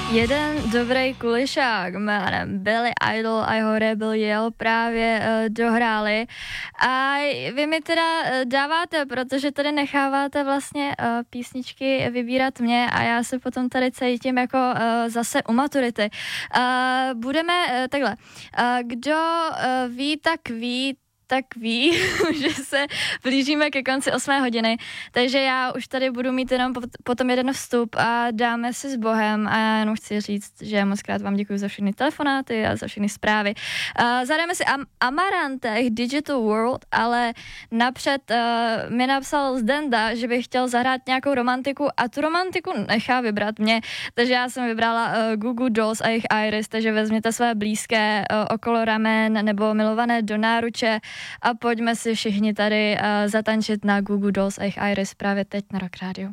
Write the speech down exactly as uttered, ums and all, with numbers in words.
Jeden dobrý kulišák jménem Billy Idol a jeho Rebel Yell právě uh, dohráli a vy mi teda uh, dáváte, protože tady necháváte vlastně uh, písničky vybírat mě a já se potom tady cítím jako uh, zase u maturity. Uh, budeme uh, takhle, uh, kdo uh, ví, tak ví, tak ví, že se blížíme ke konci osmé hodiny, takže já už tady budu mít jenom potom jeden vstup a dáme si s Bohem a já jenom chci říct, že moc krát vám děkuji za všechny telefonáty a za všechny zprávy. Uh, Zadáme si Am- Amarantech Digital World, ale napřed uh, mi napsal Zdenda, že by chtěl zahrát nějakou romantiku a tu romantiku nechá vybrat mě, takže já jsem vybrala uh, Google Dolls a jejich Iris, takže vezměte své blízké uh, okolo ramen nebo milované do náruče a pojďme si všichni tady uh, zatančit na Google Dolls a jejich Iris právě teď na Rock Radio.